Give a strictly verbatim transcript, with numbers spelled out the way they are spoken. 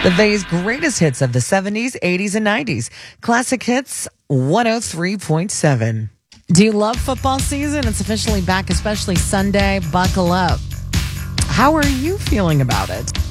The Bay's greatest hits of the seventies, eighties, and nineties. Classic Hits one oh three point seven. Do you love football season? It's officially back, especially Sunday. Buckle up. How are you feeling about it?